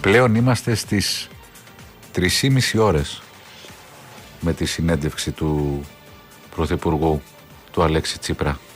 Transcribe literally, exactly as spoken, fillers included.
Πλέον είμαστε στις τρεις και μισή ώρες με τη συνέντευξη του Πρωθυπουργού, του Αλέξη Τσίπρα.